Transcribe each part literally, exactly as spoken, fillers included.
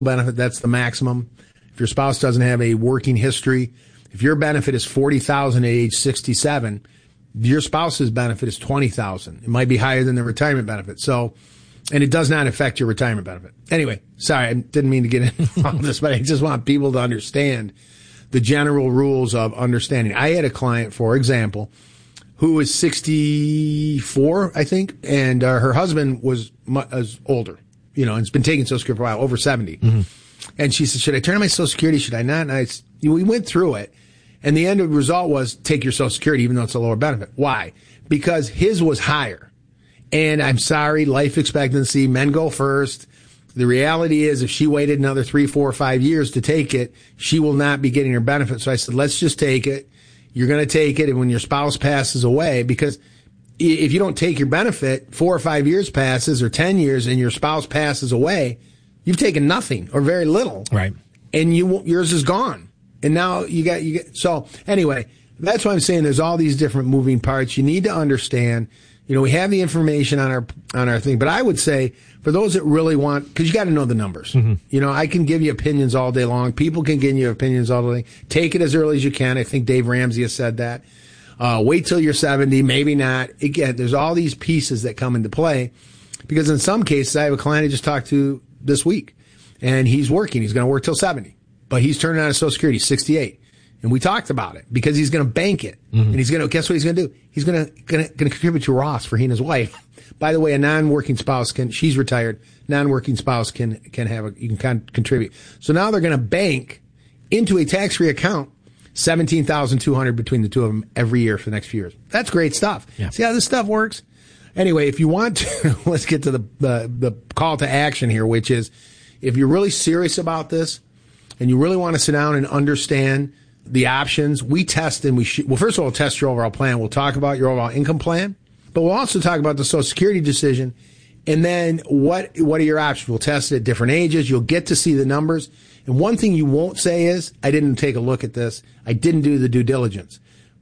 benefit, that's the maximum. If your spouse doesn't have a working history, if your benefit is forty thousand dollars at age sixty-seven, your spouse's benefit is twenty thousand dollars. It might be higher than the retirement benefit. So, and it does not affect your retirement benefit. Anyway, sorry, I didn't mean to get into all this, but I just want people to understand the general rules of understanding. I had a client, for example, who was sixty-four, I think, and uh, her husband was, mu- was older, you know, and has been taking Social Security for a while, over seventy. Mm-hmm. And she said, should I turn on my Social Security? Should I not? And I, we went through it. And the end result was take your Social Security, even though it's a lower benefit. Why? Because his was higher. And I'm sorry, life expectancy, men go first. The reality is if she waited another three, four, or five years to take it, she will not be getting her benefit. So I said, let's just take it. You're going to take it. And when your spouse passes away, because if you don't take your benefit, four or five years passes or ten years and your spouse passes away, you've taken nothing or very little. Right. And you yours is gone. And now you got, you get, so anyway, that's why I'm saying there's all these different moving parts. You need to understand, you know, we have the information on our, on our thing, but I would say for those that really want, cause you got to know the numbers. Mm-hmm. You know, I can give you opinions all day long. People can give you opinions all day. Take it as early as you can. I think Dave Ramsey has said that. Uh, wait till you're seventy, maybe not. Again, there's all these pieces that come into play because in some cases, I have a client I just talked to this week and he's working. He's going to work till seventy. But he's turning on his Social Security, sixty-eight. And we talked about it because he's going to bank it. Mm-hmm. And he's going to, guess what he's going to do? He's going to, going to, going to contribute to Roth for he and his wife. By the way, a non-working spouse can, she's retired, non-working spouse can, can have a, you can con- contribute. So now they're going to bank into a tax-free account seventeen thousand two hundred dollars between the two of them every year for the next few years. That's great stuff. Yeah. See how this stuff works? Anyway, if you want to, let's get to the, the, the call to action here, which is if you're really serious about this, and you really want to sit down and understand the options, we test and we sh- well, first of all, we'll test your overall plan. We'll talk about your overall income plan, but we'll also talk about the Social Security decision. And then what, what are your options? We'll test it at different ages. You'll get to see the numbers. And one thing you won't say is, I didn't take a look at this. I didn't do the due diligence.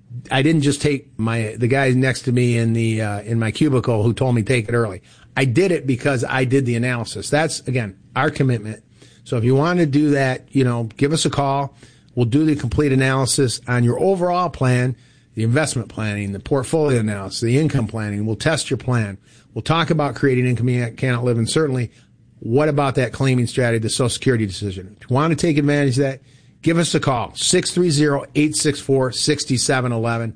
I didn't just take my, the guy next to me in the, uh, in my cubicle who told me take it early. I did it because I did the analysis. That's, again, our commitment. So if you want to do that, you know, give us a call. We'll do the complete analysis on your overall plan, the investment planning, the portfolio analysis, the income planning. We'll test your plan. We'll talk about creating income you cannot live. And certainly, what about that claiming strategy, the Social Security decision? If you want to take advantage of that, give us a call. six three zero, eight six four, six seven one one.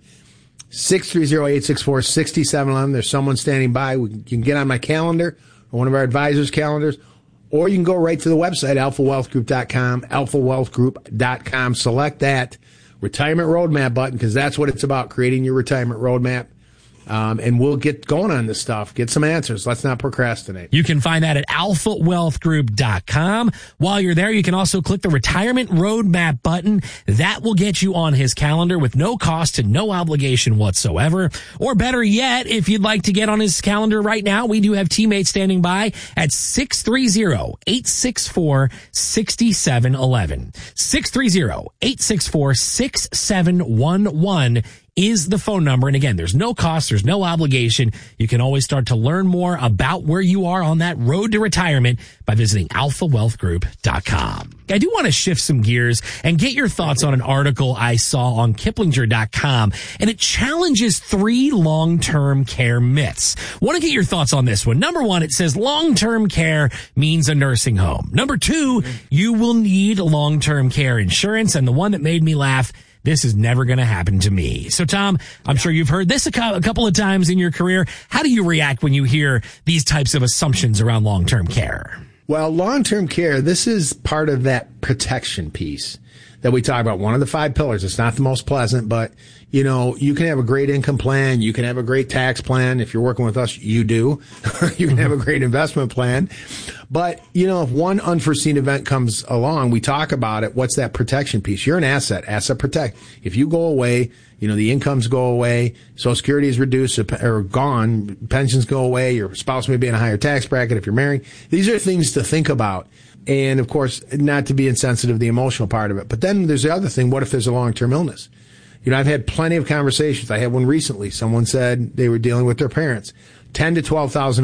six three zero, eight six four, six seven one one. There's someone standing by. We can, you can get on my calendar or one of our advisors' calendars. Or you can go right to the website, alpha wealth group dot com, alpha wealth group dot com. Select that retirement roadmap button because that's what it's about, creating your retirement roadmap. Um, and we'll get going on this stuff, get some answers. Let's not procrastinate. You can find that at alpha wealth group dot com. While you're there, you can also click the retirement roadmap button. That will get you on his calendar with no cost and no obligation whatsoever. Or better yet, if you'd like to get on his calendar right now, we do have teammates standing by at six three zero, eight six four, six seven one one. six three zero, eight six four, six seven one one is the phone number. And again, there's no cost, there's no obligation. You can always start to learn more about where you are on that road to retirement by visiting alpha wealth group dot com. I do want to shift some gears and get your thoughts on an article I saw on Kiplinger dot com, and it challenges three long-term care myths. Want to get your thoughts on this one. Number one, it says long-term care means a nursing home. Number two, you will need long-term care insurance. And the one that made me laugh, this is never going to happen to me. So, Tom, I'm sure you've heard this a, co- a couple of times in your career. How do you react when you hear these types of assumptions around long-term care? Well, long-term care, this is part of that protection piece that we talk about. One of the five pillars. It's not the most pleasant, but, you know, you can have a great income plan. You can have a great tax plan. If you're working with us, you do. You can have a great investment plan. But, you know, if one unforeseen event comes along, we talk about it. What's that protection piece? You're an asset, asset protect. If you go away, you know, the incomes go away, Social Security is reduced or gone, pensions go away, your spouse may be in a higher tax bracket if you're married. These are things to think about. And, of course, not to be insensitive to the emotional part of it. But then there's the other thing. What if there's a long-term illness? You know, I've had plenty of conversations. I had one recently. Someone said they were dealing with their parents. ten to twelve thousand a month.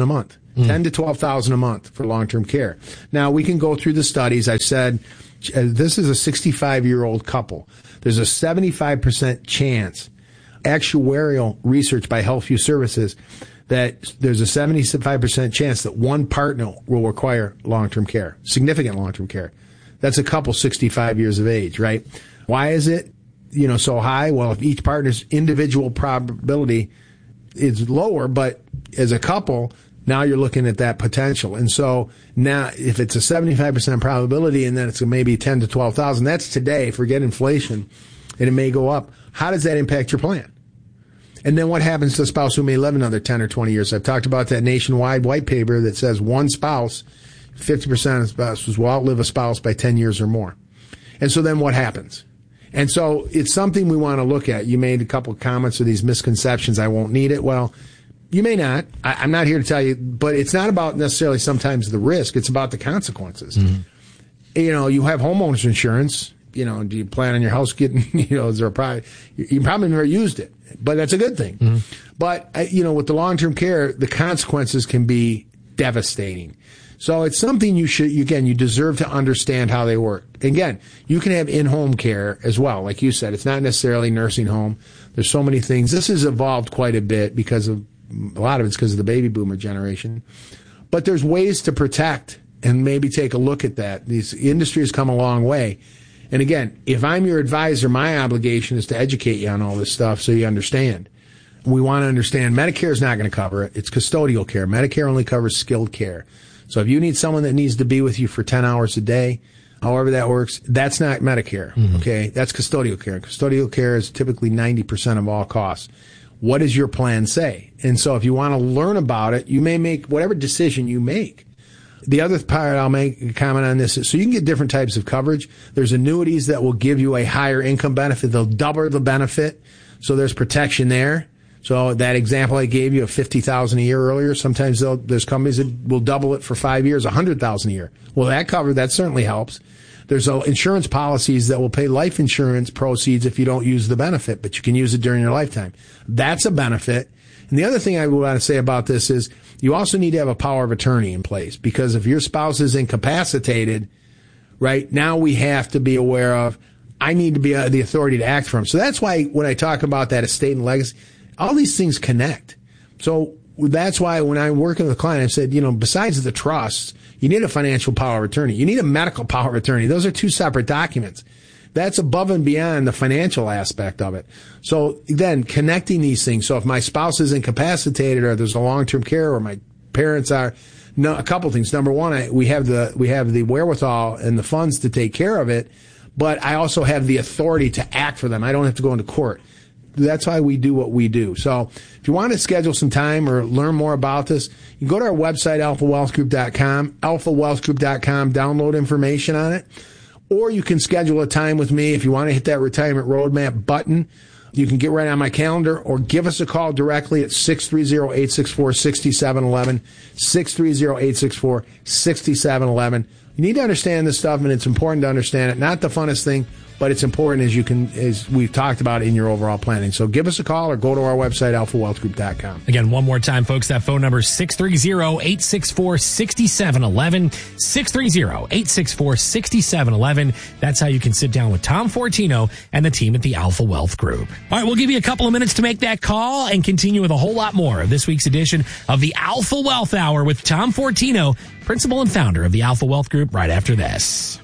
Mm. ten to twelve thousand a month for long-term care. Now, we can go through the studies. I've said uh, this is a sixty-five-year-old couple. There's a seventy-five percent chance, actuarial research by HealthView Services, that there's a seventy-five percent chance that one partner will require long-term care, significant long-term care. That's a couple sixty-five years of age, right? Why is it, you know, so high? Well, if each partner's individual probability is lower, but as a couple, now you're looking at that potential. And so now if it's a seventy-five percent probability and then it's maybe ten to twelve thousand, that's today, forget inflation, and it may go up. How does that impact your plan? And then what happens to a spouse who may live another ten or twenty years? I've talked about that nationwide white paper that says one spouse, fifty percent of spouses will outlive a spouse by ten years or more. And so then what happens? And so it's something we want to look at. You made a couple of comments of these misconceptions. I won't need it. Well, you may not. I, I'm not here to tell you, but it's not about necessarily sometimes the risk. It's about the consequences. Mm-hmm. You know, you have homeowners insurance. You know, do you plan on your house getting, you know, is there a probably, you probably never used it, but that's a good thing. Mm-hmm. But, you know, with the long-term care, the consequences can be devastating. So it's something you should, again, you deserve to understand how they work. Again, you can have in-home care as well. Like you said, it's not necessarily nursing home. There's so many things. This has evolved quite a bit because of, a lot of it's because of the baby boomer generation. But there's ways to protect and maybe take a look at that. This industry has come a long way. And again, if I'm your advisor, my obligation is to educate you on all this stuff so you understand. We want to understand Medicare is not going to cover it. It's custodial care. Medicare only covers skilled care. So if you need someone that needs to be with you for ten hours a day, however that works, that's not Medicare. Mm-hmm. Okay. That's custodial care. Custodial care is typically ninety percent of all costs. What does your plan say? And so if you want to learn about it, you may make whatever decision you make. The other part I'll make a comment on this is so you can get different types of coverage. There's annuities that will give you a higher income benefit. They'll double the benefit. So there's protection there. So that example I gave you of fifty thousand dollars a year earlier, sometimes there's companies that will double it for five years, one hundred thousand dollars a year. Well, that cover, that certainly helps. There's insurance policies that will pay life insurance proceeds if you don't use the benefit, but you can use it during your lifetime. That's a benefit. And the other thing I want to say about this is you also need to have a power of attorney in place, because if your spouse is incapacitated, right, now we have to be aware of, I need to be uh, the authority to act for him. So that's why when I talk about that estate and legacy, all these things connect. So that's why when I'm working with a client, I said, you know, besides the trusts, you need a financial power of attorney. You need a medical power of attorney. Those are two separate documents. That's above and beyond the financial aspect of it. So then connecting these things. So if my spouse is incapacitated or there's a long-term care or my parents are, no, a couple things. Number one, I, we have the, we have the wherewithal and the funds to take care of it, but I also have the authority to act for them. I don't have to go into court. That's why we do what we do. So if you want to schedule some time or learn more about this, you can go to our website, alpha wealth group dot com, alpha wealth group dot com, download information on it. Or you can schedule a time with me if you want to hit that retirement roadmap button. You can get right on my calendar or give us a call directly at six three zero, eight six four, six seven one one, six three zero, eight six four, six seven one one. You need to understand this stuff, and it's important to understand it. Not the funnest thing, but it's important as you can, as we've talked about in your overall planning. So give us a call or go to our website, alpha wealth group dot com. Again, one more time, folks, that phone number is six three zero, eight six four, six seven one one, six three zero, eight six four, six seven one one. That's how you can sit down with Tom Fortino and the team at the Alpha Wealth Group. All right, we'll give you a couple of minutes to make that call and continue with a whole lot more of this week's edition of the Alpha Wealth Hour with Tom Fortino, principal and founder of the Alpha Wealth Group, right after this.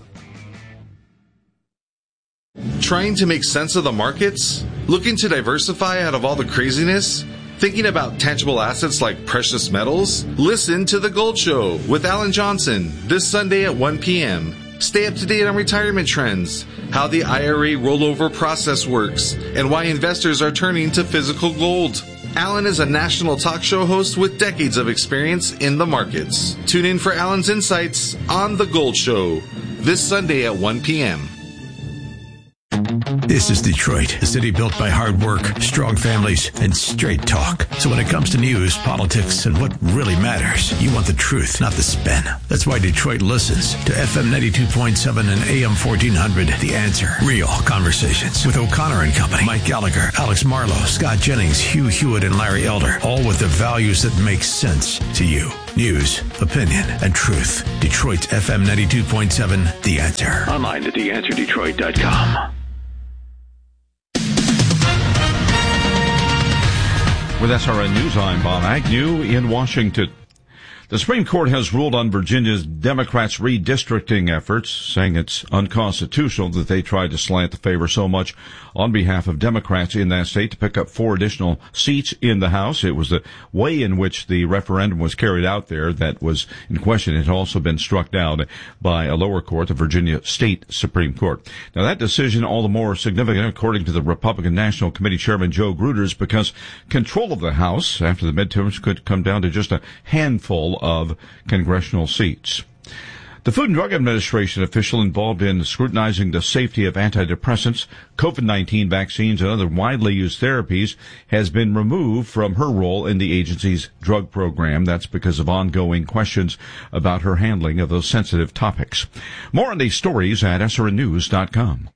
Trying to make sense of the markets? Looking to diversify out of all the craziness? Thinking about tangible assets like precious metals? Listen to The Gold Show with Alan Johnson this Sunday at one p.m. Stay up to date on retirement trends, how the I R A rollover process works, and why investors are turning to physical gold. Alan is a national talk show host with decades of experience in the markets. Tune in for Alan's insights on The Gold Show this Sunday at one p.m. This is Detroit, a city built by hard work, strong families, and straight talk. So when it comes to news, politics, and what really matters, you want the truth, not the spin. That's why Detroit listens to F M ninety-two point seven and A M fourteen hundred, The Answer. Real conversations with O'Connor and Company, Mike Gallagher, Alex Marlowe, Scott Jennings, Hugh Hewitt, and Larry Elder, all with the values that make sense to you. News, opinion, and truth. Detroit's F M ninety-two point seven, The Answer. Online at the answer detroit dot com. With S R N News, I'm Bob Agnew in Washington. The Supreme Court has ruled on Virginia's Democrats' redistricting efforts, saying it's unconstitutional that they tried to slant the favor so much on behalf of Democrats in that state to pick up four additional seats in the House. It was the way in which the referendum was carried out there that was in question. It had also been struck down by a lower court, the Virginia State Supreme Court. Now, that decision all the more significant, according to the Republican National Committee Chairman Joe Gruters, because control of the House after the midterms could come down to just a handful of congressional seats. The Food and Drug Administration official involved in scrutinizing the safety of antidepressants, COVID nineteen vaccines, and other widely used therapies has been removed from her role in the agency's drug program. That's because of ongoing questions about her handling of those sensitive topics. More on these stories at S R N news dot com.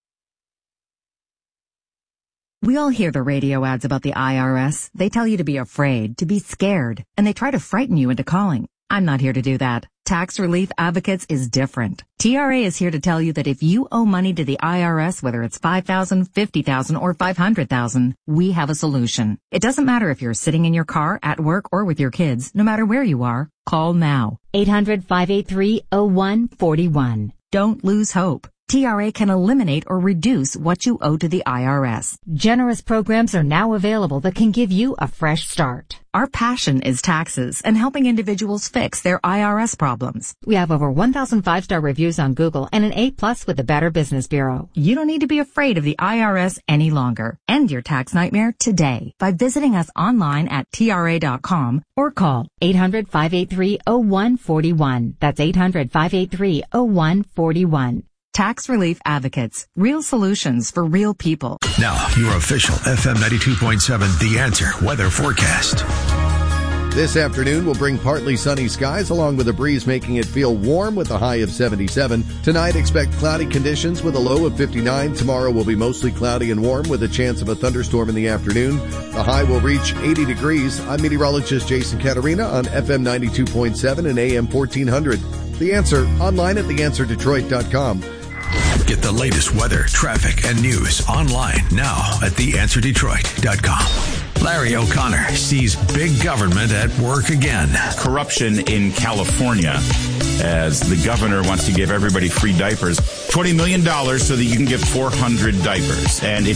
We all hear the radio ads about the I R S. They tell you to be afraid, to be scared, and they try to frighten you into calling. I'm not here to do that. Tax Relief Advocates is different. T R A is here to tell you that if you owe money to the I R S, whether it's five thousand dollars, fifty thousand dollars, or five hundred thousand dollars, we have a solution. It doesn't matter if you're sitting in your car, at work, or with your kids. No matter where you are, call now. eight hundred, five eight three, oh one four one. Don't lose hope. T R A can eliminate or reduce what you owe to the I R S. Generous programs are now available that can give you a fresh start. Our passion is taxes and helping individuals fix their I R S problems. We have over one thousand five-star reviews on Google and an A plus with the Better Business Bureau. You don't need to be afraid of the I R S any longer. End your tax nightmare today by visiting us online at T R A dot com or call eight hundred, five eight three, oh one four one. That's eight hundred, five eight three, oh one four one. Tax Relief Advocates. Real solutions for real people. Now, your official F M ninety-two point seven The Answer weather forecast. This afternoon will bring partly sunny skies along with a breeze making it feel warm with a high of seventy-seven. Tonight, expect cloudy conditions with a low of fifty-nine. Tomorrow will be mostly cloudy and warm with a chance of a thunderstorm in the afternoon. The high will reach eighty degrees. I'm meteorologist Jason Caterina on F M ninety-two point seven and A M fourteen hundred. The Answer, online at the answer detroit dot com. Get the latest weather, traffic, and news online now at the answer detroit dot com. Larry O'Connor sees big government at work again. Corruption in California, as the governor wants to give everybody free diapers. twenty million dollars so that you can get four hundred diapers. And if